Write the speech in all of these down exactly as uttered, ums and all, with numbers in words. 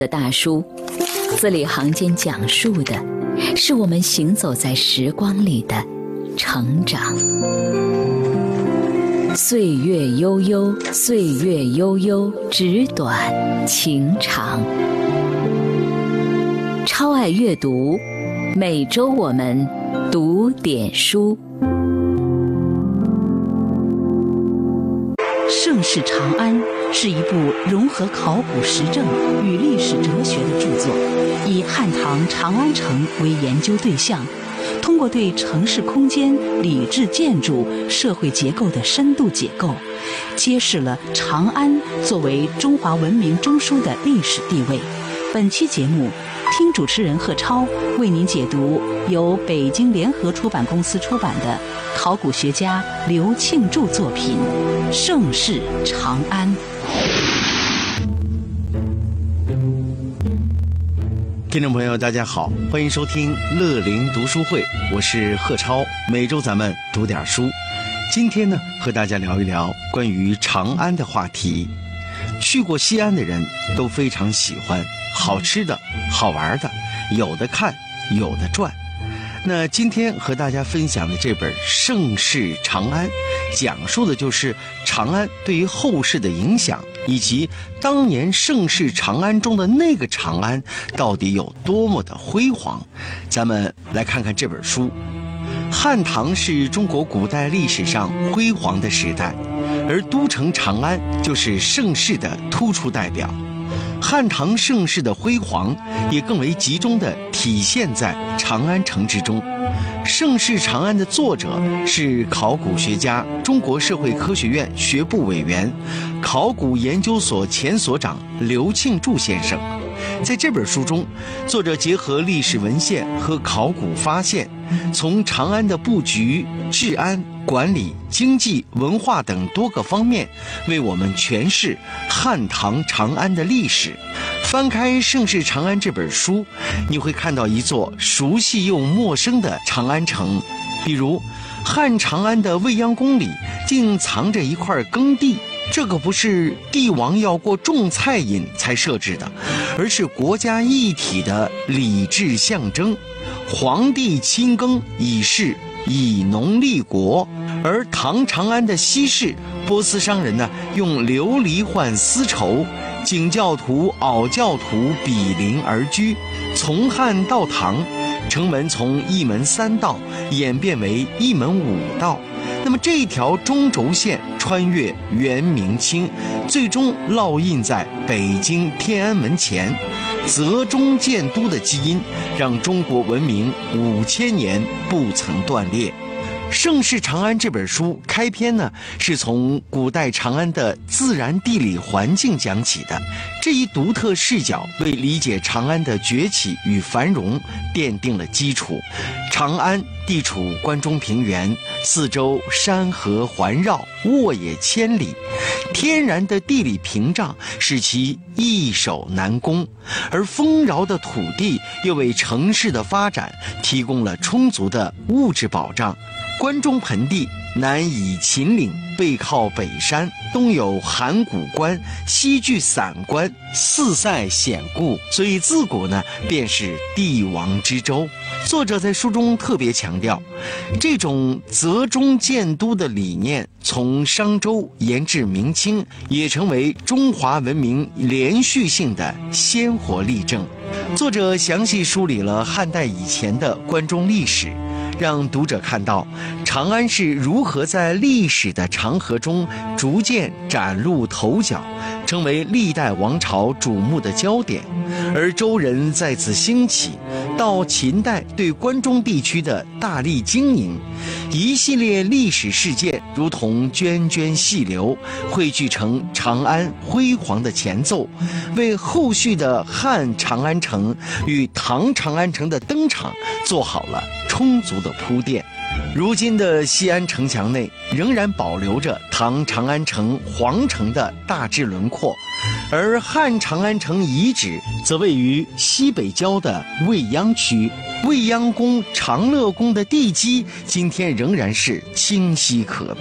的大叔，字里行间讲述的是我们行走在时光里的成长。岁月悠悠，岁月悠悠，纸短情长。超爱阅读，每周我们读点书。 盛世长安是一部融合考古实证与历史哲学的著作，以汉唐长安城为研究对象，通过对城市空间、礼制建筑、社会结构的深度解构，揭示了长安作为中华文明中枢的历史地位。本期节目，听主持人贺超为您解读由北京联合出版公司出版的考古学家刘庆柱作品《盛世长安》。 听众朋友大家好，欢迎收听乐龄读书会，我是贺超，每周咱们读点书。今天呢，和大家聊一聊关于长安的话题。去过西安的人都非常喜欢好吃的、好玩的，有的看，有的转。那今天和大家分享的这本《盛世长安》，讲述的就是长安对于后世的影响，以及当年盛世长安中的那个长安到底有多么的辉煌。咱们来看看这本书。汉唐是中国古代历史上辉煌的时代，而都城长安就是盛世的突出代表。汉唐盛世的辉煌也更为集中地体现在长安城之中。盛世长安的作者是考古学家、中国社会科学院学部委员、考古研究所前所长刘庆柱先生。在这本书中，作者结合历史文献和考古发现，从长安的布局、治安、管理、经济、文化等多个方面，为我们诠释汉唐长安的历史。翻开《盛世长安》这本书，你会看到一座熟悉又陌生的长安城，比如汉长安的未央宫里竟藏着一块耕地，这可不是帝王要过种菜瘾才设置的，而是国家一体的礼制象征。皇帝亲耕以示以农立国，而唐长安的西市，波斯商人呢用琉璃换丝绸，景教徒、袄教徒比邻而居。从汉到唐，城门从一门三道演变为一门五道。那么这条中轴线穿越元明清，最终烙印在北京天安门前。择中建都的基因，让中国文明五千年不曾断裂。《盛世长安》这本书开篇呢，是从古代长安的自然地理环境讲起的。这一独特视角为理解长安的崛起与繁荣奠定了基础。长安地处关中平原，四周山河环绕，沃野千里，天然的地理屏障使其易守难攻，而丰饶的土地又为城市的发展提供了充足的物质保障。关中盆地南倚秦岭，背靠北山，东有函谷关，西据散关，四塞险固，所以自古呢便是帝王之州。作者在书中特别强调，这种择中建都的理念从商周延至明清，也成为中华文明连续性的鲜活例证。作者详细梳理了汉代以前的关中历史，让读者看到长安是如何在历史的长河中逐渐崭露头角，成为历代王朝瞩目的焦点。而周人在此兴起，到秦代对关中地区的大力经营，一系列历史事件如同涓涓细流，汇聚成长安辉煌的前奏，为后续的汉长安城与唐长安城的登场做好了充足的铺垫。如今的西安城墙内仍然保留着唐长安城皇城的大致轮廓，而汉长安城遗址则位于西北郊的未央区。未央宫、长乐宫的地基今天仍然是清晰可辨。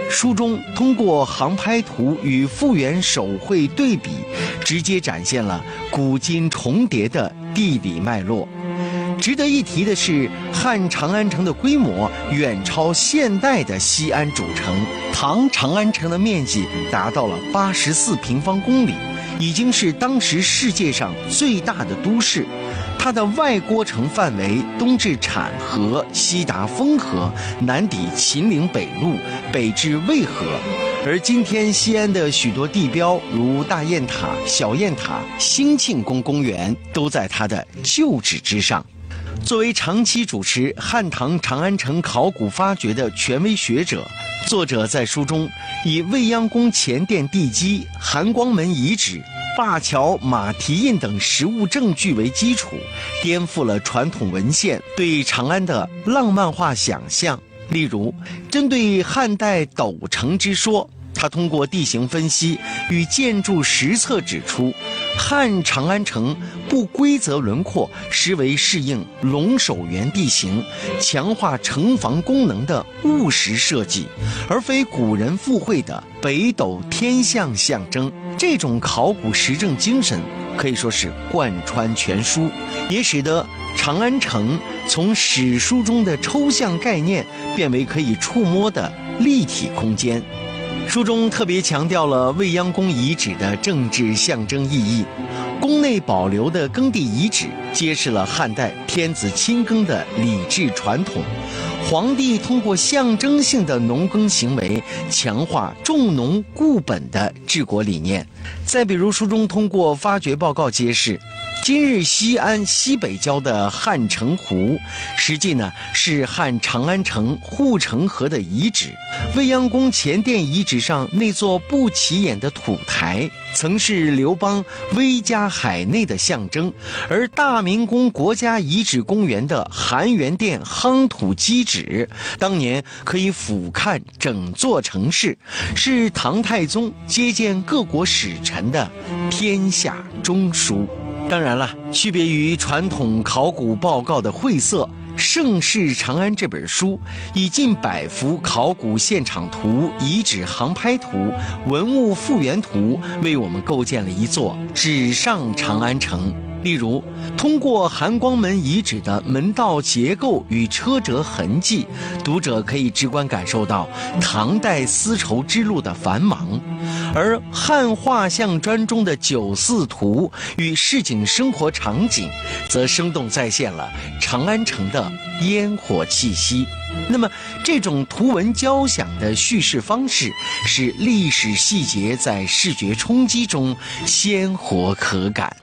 书中通过航拍图与复原手绘对比，直接展现了古今重叠的地理脉络。值得一提的是，汉长安城的规模远超现代的西安主城。唐长安城的面积达到了八十四平方公里，已经是当时世界上最大的都市。它的外郭城范围东至浐河，西达沣河，南抵秦岭北路，北至渭河。而今天西安的许多地标，如大雁塔、小雁塔、兴庆宫公园，都在它的旧址之上。作为长期主持汉唐长安城考古发掘的权威学者，作者在书中以未央宫前殿地基、含光门遗址、灞桥马蹄印等实物证据为基础，颠覆了传统文献对长安的浪漫化想象。例如，针对汉代斗城之说，他通过地形分析与建筑实测指出，汉长安城不规则轮廓实为适应龙首原地形、强化城防功能的务实设计，而非古人附会的北斗天象象征。这种考古实证精神可以说是贯穿全书，也使得长安城从史书中的抽象概念变为可以触摸的立体空间。书中特别强调了未央宫遗址的政治象征意义，宫内保留的耕地遗址揭示了汉代天子亲耕的礼制传统，皇帝通过象征性的农耕行为强化重农固本的治国理念。再比如，书中通过发掘报告揭示，今日西安西北郊的汉城湖，实际呢是汉长安城护城河的遗址。未央宫前殿遗址上那座不起眼的土台，曾是刘邦威加海内的象征，而大明宫国家遗址公园的含元殿夯土基址，当年可以俯瞰整座城市，是唐太宗接见各国使臣的天下中枢。当然了，区别于传统考古报告的晦涩，《盛世长安》这本书以近百幅考古现场图、遗址航拍图、文物复原图，为我们构建了一座纸上长安城。例如，通过含光门遗址的门道结构与车辙痕迹，读者可以直观感受到唐代丝绸之路的繁忙；而汉画像砖中的九四图与市井生活场景，则生动再现了长安城的烟火气息。那么，这种图文交响的叙事方式，使历史细节在视觉冲击中鲜活可感。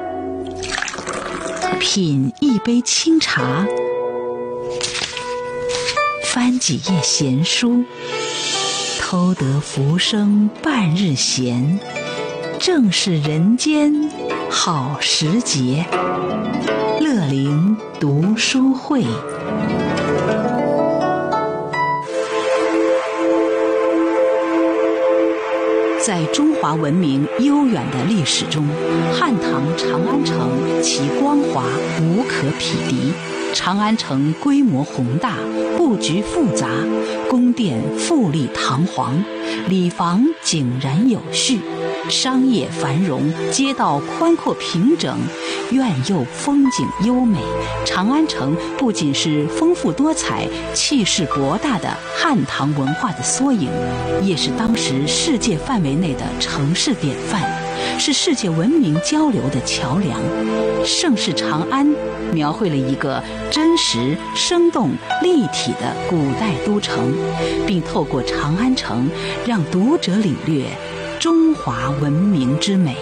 品一杯清茶，翻几页闲书，偷得浮生半日闲，正是人间好时节。乐龄读书会。在中华文明悠远的历史中，汉唐长安城其光华无可匹敌。长安城规模宏大，布局复杂，宫殿富丽堂皇，里房井然有序，商业繁荣，街道宽阔平整，院囿风景优美。长安城不仅是丰富多彩、气势博大的汉唐文化的缩影，也是当时世界范围内的城市典范，是世界文明交流的桥梁。盛世长安描绘了一个真实、生动、立体的古代都城，并透过长安城让读者领略中华文明之美。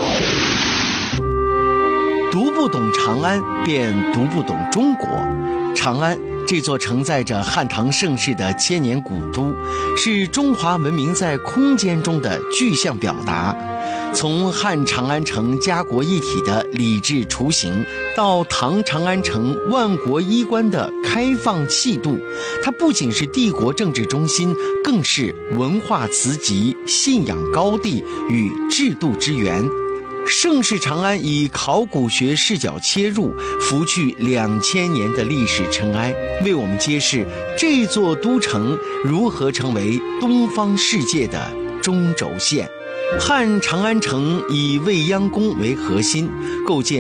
读不懂长安，便读不懂中国。长安这座承载着汉唐盛世的千年古都，是中华文明在空间中的具象表达。从汉长安城家国一体的礼制雏形，到唐长安城万国衣冠的开放气度，它不仅是帝国政治中心，更是文化磁极、信仰高地与制度之源。 盛世长安以考古学视角切入，拂去两千年的历史尘埃，为我们揭示这座都城如何成为东方世界的中轴线。汉长安城以未央宫为核心，构建